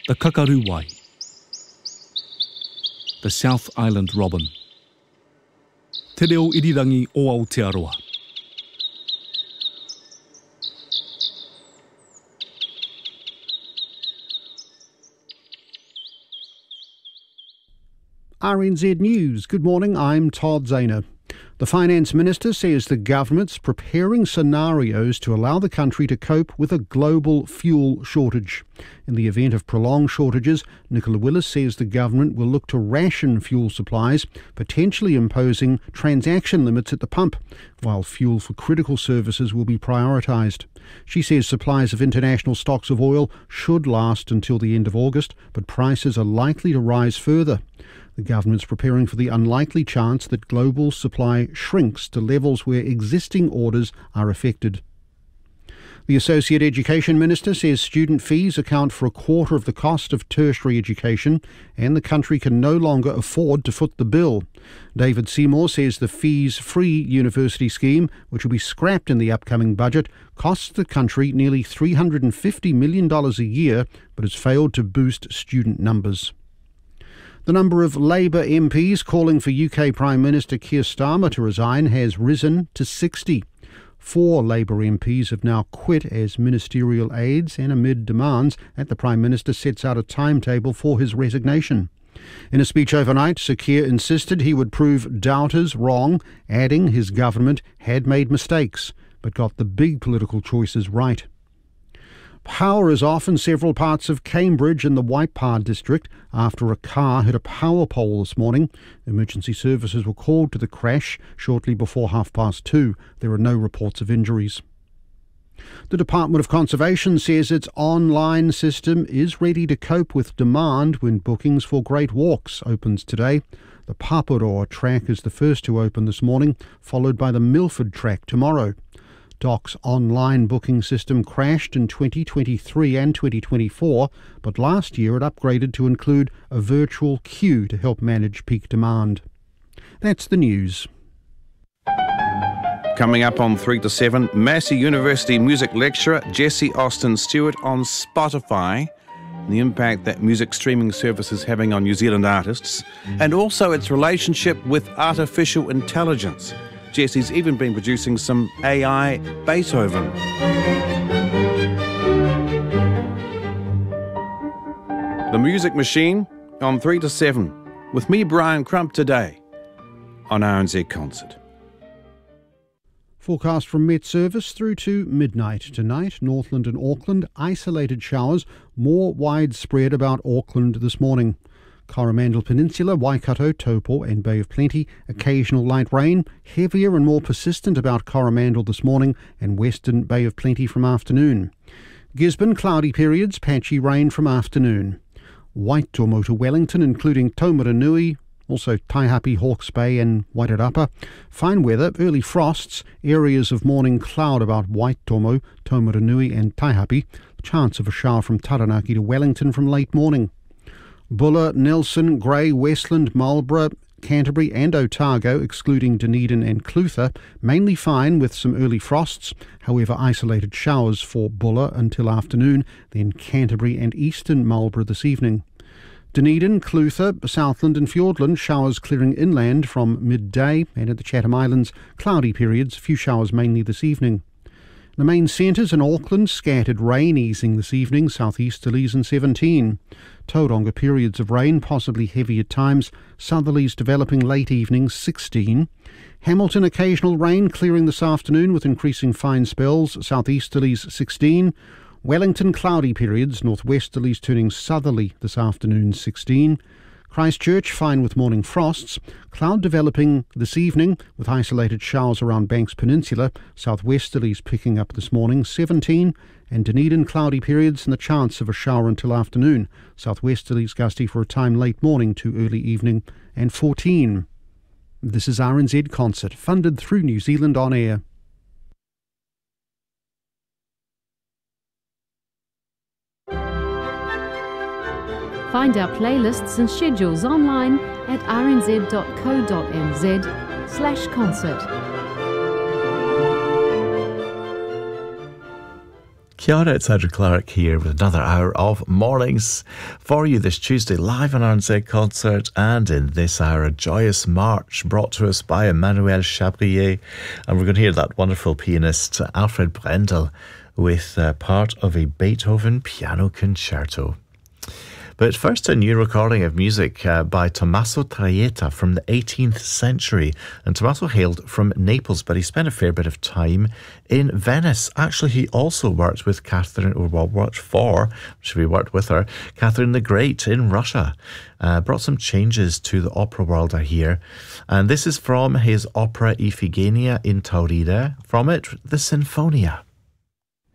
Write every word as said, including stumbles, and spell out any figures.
the kakaruwai, the South Island robin, te reo irirangi o Aotearoa. R N Z News. Good morning, I'm Todd Zahner. The Finance Minister says the government's preparing scenarios to allow the country to cope with a global fuel shortage. In the event of prolonged shortages, Nicola Willis says the government will look to ration fuel supplies, potentially imposing transaction limits at the pump, while fuel for critical services will be prioritised. She says supplies of international stocks of oil should last until the end of August, but prices are likely to rise further. The government's preparing for the unlikely chance that global supply shrinks to levels where existing orders are affected. The Associate Education Minister says student fees account for a quarter of the cost of tertiary education and the country can no longer afford to foot the bill. David Seymour says the fees-free university scheme, which will be scrapped in the upcoming budget, costs the country nearly three hundred fifty million dollars a year but has failed to boost student numbers. The number of Labour M Ps calling for U K Prime Minister Keir Starmer to resign has risen to sixty. Four Labour M Ps have now quit as ministerial aides, and amid demands that the Prime Minister sets out a timetable for his resignation. In a speech overnight, Sir Keir insisted he would prove doubters wrong, adding his government had made mistakes, but got the big political choices right. Power is off in several parts of Cambridge in the Waipā district after a car hit a power pole this morning. Emergency services were called to the crash shortly before half past two. There are no reports of injuries. The Department of Conservation says its online system is ready to cope with demand when bookings for Great Walks opens today. The Paparoa track is the first to open this morning, followed by the Milford track tomorrow. D O C's online booking system crashed in twenty twenty-three and twenty twenty-four, but last year it upgraded to include a virtual queue to help manage peak demand. That's the news. Coming up on three to seven, Massey University music lecturer Jessie Austin Stewart on Spotify, the impact that music streaming service is having on New Zealand artists, and also its relationship with artificial intelligence. Jessie's even been producing some A I Beethoven. The Music Machine on three to seven. With me, Brian Crump, today on R N Z Concert. Forecast from Met Service through to midnight tonight. Northland and Auckland, isolated showers, more widespread about Auckland this morning. Coromandel Peninsula, Waikato, Taupo and Bay of Plenty, occasional light rain, heavier and more persistent about Coromandel this morning and western Bay of Plenty from afternoon. Gisborne, cloudy periods, patchy rain from afternoon. Waitomo to Wellington, including Taumaranui, also Taihape, Hawke's Bay and Wairarapa. Fine weather, early frosts, areas of morning cloud about Waitomo, Taumaranui and Taihape. Chance of a shower from Taranaki to Wellington from late morning. Buller, Nelson, Grey, Westland, Marlborough, Canterbury and Otago, excluding Dunedin and Clutha, mainly fine with some early frosts, however isolated showers for Buller until afternoon, then Canterbury and eastern Marlborough this evening. Dunedin, Clutha, Southland and Fiordland, showers clearing inland from midday, and at the Chatham Islands, cloudy periods, few showers mainly this evening. The main centres in Auckland, scattered rain easing this evening, southeasterlies and seventeen. Tauranga periods of rain, possibly heavy at times, southerlies developing late evenings, sixteen. Hamilton, occasional rain clearing this afternoon with increasing fine spells, southeasterlies sixteen. Wellington, cloudy periods, northwesterlies turning southerly this afternoon, sixteen. Christchurch, fine with morning frosts. Cloud developing this evening with isolated showers around Banks Peninsula. Southwesterlies picking up this morning, seventeen. And Dunedin, cloudy periods and the chance of a shower until afternoon. Southwesterlies gusty for a time late morning to early evening, and fourteen. This is R N Z Concert, funded through New Zealand On Air. Find our playlists and schedules online at rnz.co.nz slash concert. Kia ora, it's Andrew Clark here with another hour of mornings for you this Tuesday, live on R N Z Concert, and in this hour, a joyous march brought to us by Emmanuel Chabrier. And we're going to hear that wonderful pianist Alfred Brendel with uh, part of a Beethoven piano concerto. But first, a new recording of music uh, by Tommaso Traetta from the eighteenth century. And Tommaso hailed from Naples, but he spent a fair bit of time in Venice. Actually, he also worked with Catherine, or well, worked for, should we worked with her, Catherine the Great in Russia. Uh, brought some changes to the opera world, I hear. And this is from his opera Iphigenia in Tauride. From it, the Sinfonia.